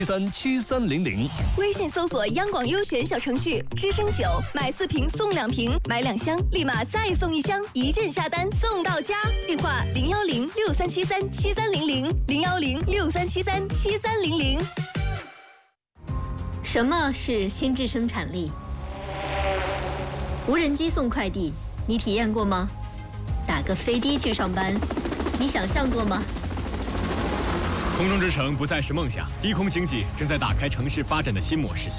737300， 微信搜索央广优选小程序“知声酒”，买4瓶送2瓶，买2箱立马再送1箱，一键下单送到家。电话01063737300，01063737300。 什么是心智生产力？无人机送快递，你体验过吗？打个飞的去上班，你想象过吗？ 空中之城不再是梦想，低空经济正在打开城市发展的新模式。